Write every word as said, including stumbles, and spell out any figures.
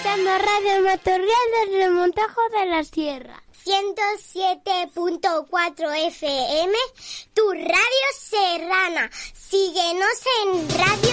escuchando Radio Matorral desde Montajo de la Sierra. ciento siete punto cuatro F M, tu radio serrana. Síguenos en Radio